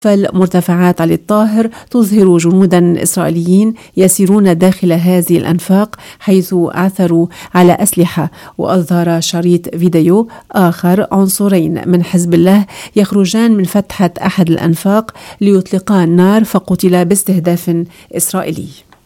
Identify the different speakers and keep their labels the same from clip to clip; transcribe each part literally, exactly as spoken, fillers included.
Speaker 1: فالمرتفعات علي الطاهر تظهر جنودا إسرائيليين يسيرون داخل هذه الأنفاق حيث عثروا على أسلحة. وأظهر شريط فيديو آخر عنصرين من حزب الله يخرجان من فتحة أحد الأنفاق ليطلقا النار فقتلا باستهداف إسرائيلي.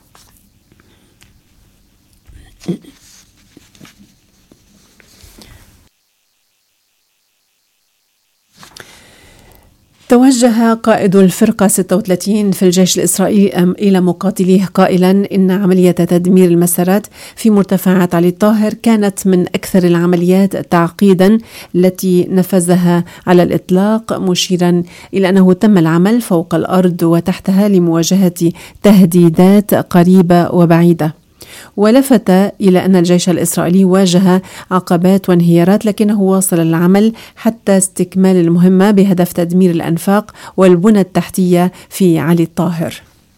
Speaker 1: توجه قائد الفرقة ستة وثلاثين في الجيش الإسرائيلي إلى مقاتليه قائلا إن عملية تدمير المسارات في مرتفعات علي الطاهر كانت من أكثر العمليات تعقيدا التي نفذها على الإطلاق، مشيرا إلى أنه تم العمل فوق الأرض وتحتها لمواجهة تهديدات قريبة وبعيدة. ولفت إلى أن الجيش الإسرائيلي واجه عقبات وانهيارات لكنه واصل العمل حتى استكمال المهمة بهدف تدمير الأنفاق والبنى التحتية في علي الطاهر.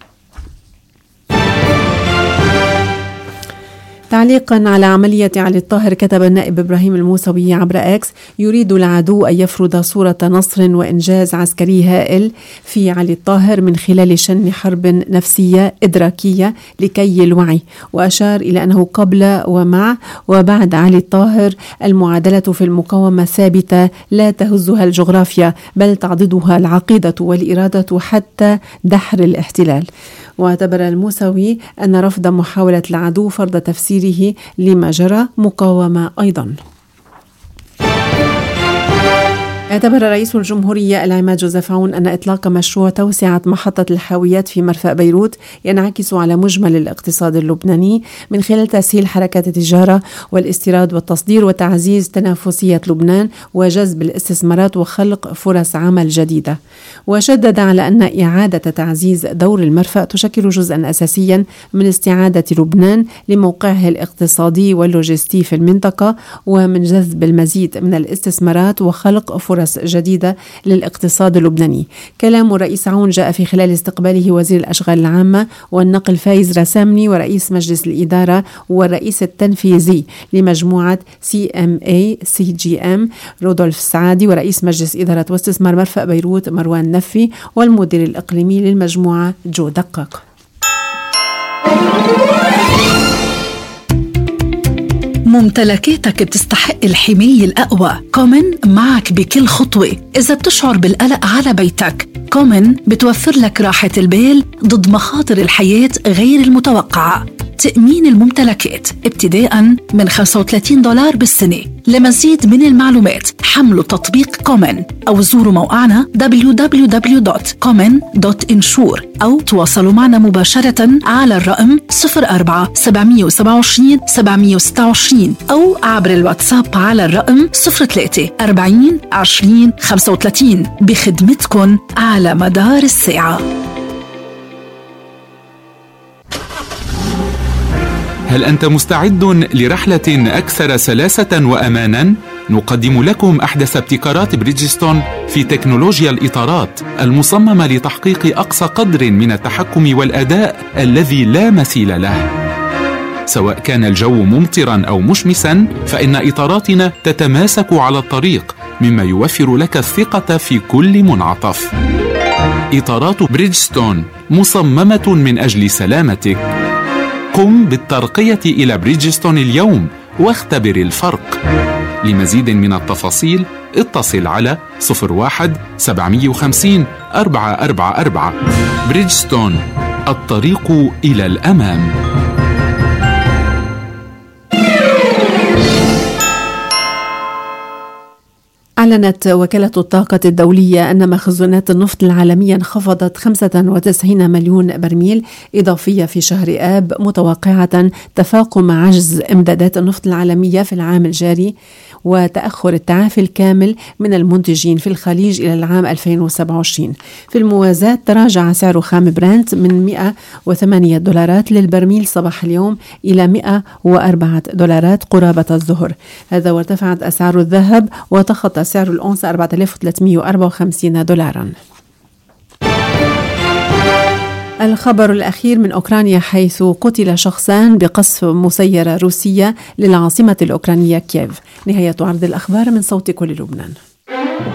Speaker 1: تعليقا على عملية علي الطاهر كتب النائب إبراهيم الموسوي عبر إكس: يريد العدو أن يفرض صورة نصر وإنجاز عسكري هائل في علي الطاهر من خلال شن حرب نفسية إدراكية لكي الوعي. وأشار إلى أنه قبل ومع وبعد علي الطاهر المعادلة في المقاومة ثابتة لا تهزها الجغرافيا بل تعضدها العقيدة والإرادة حتى دحر الاحتلال. واعتبر الموسوي أن رفض محاولة العدو فرض تفسيره لما جرى مقاومة أيضا. اعتبر رئيس الجمهورية العماد جوزيف عون أن إطلاق مشروع توسعة محطة الحاويات في مرفأ بيروت ينعكس على مجمل الاقتصاد اللبناني من خلال تسهيل حركة التجارة والاستيراد والتصدير وتعزيز تنافسية لبنان وجذب الاستثمارات وخلق فرص عمل جديدة. وشدد على أن إعادة تعزيز دور المرفأ تشكل جزءا أساسيا من استعادة لبنان لموقعه الاقتصادي واللوجستي في المنطقة ومن جذب المزيد من الاستثمارات وخلق فرص جديدة للاقتصاد اللبناني. كلام الرئيس عون جاء في خلال استقباله وزير الأشغال العامة والنقل فايز رسامني ورئيس مجلس الإدارة والرئيس التنفيذي لمجموعة سي إم إيه سي جي إم رودولف سعادي ورئيس مجلس إدارة واستثمار مرفأ بيروت مروان نفي والمدير الإقليمي للمجموعة جو دقق.
Speaker 2: ممتلكاتك بتستحق الحماية الأقوى. كومن معك بكل خطوة. إذا بتشعر بالقلق على بيتك، كومن بتوفر لك راحة البال ضد مخاطر الحياة غير المتوقعة. تأمين الممتلكات ابتداء من خمسة وثلاثين دولار بالسنة. لمزيد من المعلومات حملوا تطبيق كومن أو زوروا موقعنا دبليو دبليو دبليو دوت كومن دوت انشور أو تواصلوا معنا مباشرة على الرقم صفر أربعة سبعمية وسبعة وعشرين سبعمية وستة وعشرين أو عبر الواتساب على الرقم صفر ثلاثة أربعين عشرين خمسة وثلاثين بخدمتكم على مدار الساعة.
Speaker 3: هل أنت مستعد لرحلة أكثر سلاسة وأمانا؟ نقدم لكم أحدث ابتكارات بريدجستون في تكنولوجيا الإطارات المصممة لتحقيق أقصى قدر من التحكم والأداء الذي لا مثيل له. سواء كان الجو ممطرا أو مشمسا فإن إطاراتنا تتماسك على الطريق مما يوفر لك الثقة في كل منعطف. إطارات بريدجستون مصممة من أجل سلامتك. قم بالترقية إلى بريدجستون اليوم واختبر الفرق. لمزيد من التفاصيل اتصل على صفر واحد سبعمية وخمسين أربعة أربعة أربعة. بريدجستون، الطريق إلى الأمام.
Speaker 1: أعلنت وكالة الطاقة الدولية أن مخزونات النفط العالمية انخفضت خمسة وتسعين مليون برميل إضافية في شهر آب، متوقعة تفاقم عجز إمدادات النفط العالمية في العام الجاري وتأخر التعافي الكامل من المنتجين في الخليج إلى العام ألفين وسبعة وعشرين. في الموازاة تراجع سعر خام برنت من مئة وثمانية دولارات للبرميل صباح اليوم إلى مئة وأربعة دولارات قرابة الظهر. هذا وارتفعت أسعار الذهب وتخطى سعر الأونصة أربعة آلاف وثلاثمئة وأربعة وخمسين دولارا. الخبر الأخير من أوكرانيا، حيث قتل شخصان بقصف مسيرة روسية للعاصمة الأوكرانية كييف. نهاية عرض الأخبار من صوت كل لبنان.